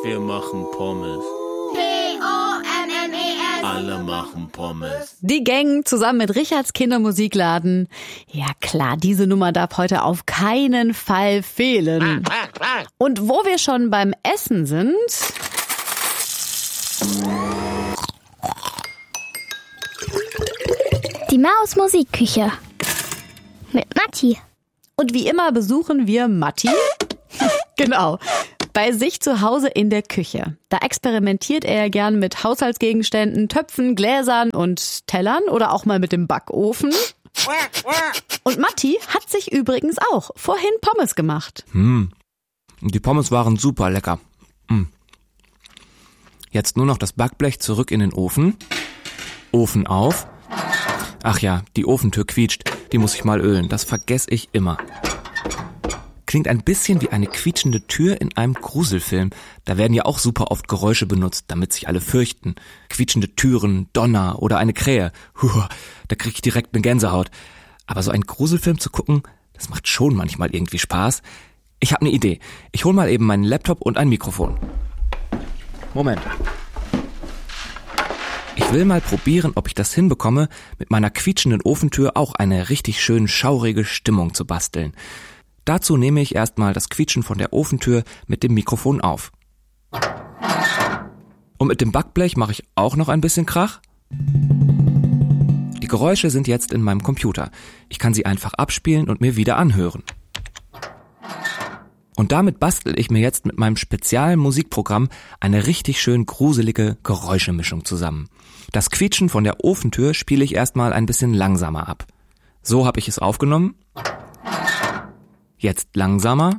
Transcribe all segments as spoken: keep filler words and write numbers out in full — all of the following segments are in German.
Wir machen Pommes. P O M M E S. Alle machen Pommes. Die Gang zusammen mit Richards Kindermusikladen. Ja klar, diese Nummer darf heute auf keinen Fall fehlen. Und wo wir schon beim Essen sind... Die Maus Musikküche mit Matti. Und wie immer besuchen wir Matti, genau, bei sich zu Hause in der Küche. Da experimentiert er gern mit Haushaltsgegenständen, Töpfen, Gläsern und Tellern oder auch mal mit dem Backofen. Und Matti hat sich übrigens auch vorhin Pommes gemacht. Hm, die Pommes waren super lecker. Hm. Jetzt nur noch das Backblech zurück in den Ofen. Ofen auf. Ach ja, die Ofentür quietscht. Die muss ich mal ölen. Das vergesse ich immer. Klingt ein bisschen wie eine quietschende Tür in einem Gruselfilm. Da werden ja auch super oft Geräusche benutzt, damit sich alle fürchten. Quietschende Türen, Donner oder eine Krähe. Puh, da krieg ich direkt eine Gänsehaut. Aber so einen Gruselfilm zu gucken, das macht schon manchmal irgendwie Spaß. Ich habe eine Idee. Ich hol mal eben meinen Laptop und ein Mikrofon. Moment. Ich will mal probieren, ob ich das hinbekomme, mit meiner quietschenden Ofentür auch eine richtig schön schaurige Stimmung zu basteln. Dazu nehme ich erstmal das Quietschen von der Ofentür mit dem Mikrofon auf. Und mit dem Backblech mache ich auch noch ein bisschen Krach. Die Geräusche sind jetzt in meinem Computer. Ich kann sie einfach abspielen und mir wieder anhören. Und damit bastel ich mir jetzt mit meinem speziellen Musikprogramm eine richtig schön gruselige Geräuschemischung zusammen. Das Quietschen von der Ofentür spiele ich erstmal ein bisschen langsamer ab. So habe ich es aufgenommen. Jetzt langsamer.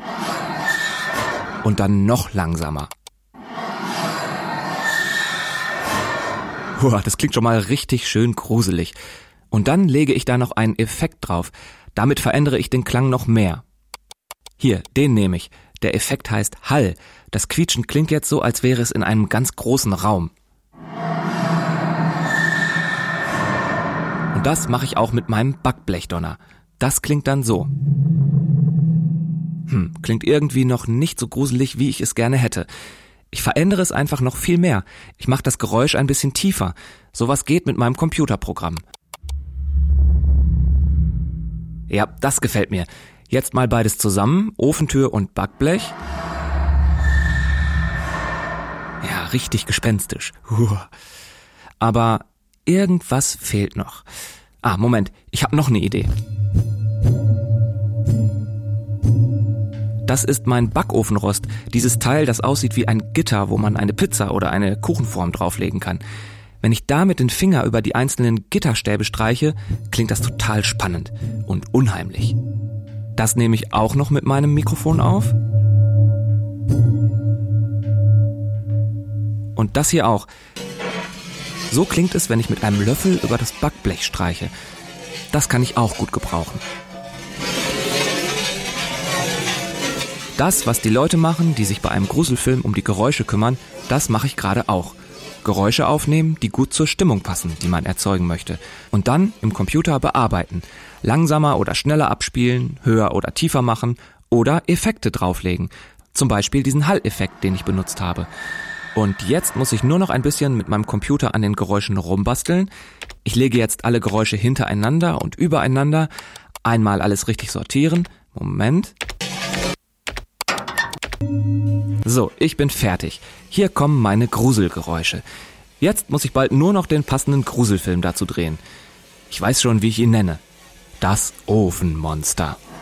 Und dann noch langsamer. Puh, das klingt schon mal richtig schön gruselig. Und dann lege ich da noch einen Effekt drauf. Damit verändere ich den Klang noch mehr. Hier, den nehme ich. Der Effekt heißt Hall. Das Quietschen klingt jetzt so, als wäre es in einem ganz großen Raum. Und das mache ich auch mit meinem Backblechdonner. Das klingt dann so. Hm, klingt irgendwie noch nicht so gruselig, wie ich es gerne hätte. Ich verändere es einfach noch viel mehr. Ich mache das Geräusch ein bisschen tiefer. Sowas geht mit meinem Computerprogramm. Ja, das gefällt mir. Jetzt mal beides zusammen, Ofentür und Backblech. Ja, richtig gespenstisch. Aber irgendwas fehlt noch. Ah, Moment, ich habe noch eine Idee. Das ist mein Backofenrost, dieses Teil, das aussieht wie ein Gitter, wo man eine Pizza oder eine Kuchenform drauflegen kann. Wenn ich da mit dem Finger über die einzelnen Gitterstäbe streiche, klingt das total spannend und unheimlich. Das nehme ich auch noch mit meinem Mikrofon auf. Und das hier auch. So klingt es, wenn ich mit einem Löffel über das Backblech streiche. Das kann ich auch gut gebrauchen. Das, was die Leute machen, die sich bei einem Gruselfilm um die Geräusche kümmern, das mache ich gerade auch. Geräusche aufnehmen, die gut zur Stimmung passen, die man erzeugen möchte. Und dann im Computer bearbeiten. Langsamer oder schneller abspielen, höher oder tiefer machen oder Effekte drauflegen. Zum Beispiel diesen Hall-Effekt, den ich benutzt habe. Und jetzt muss ich nur noch ein bisschen mit meinem Computer an den Geräuschen rumbasteln. Ich lege jetzt alle Geräusche hintereinander und übereinander. Einmal alles richtig sortieren. Moment. So, ich bin fertig. Hier kommen meine Gruselgeräusche. Jetzt muss ich bald nur noch den passenden Gruselfilm dazu drehen. Ich weiß schon, wie ich ihn nenne. Das Ofenmonster.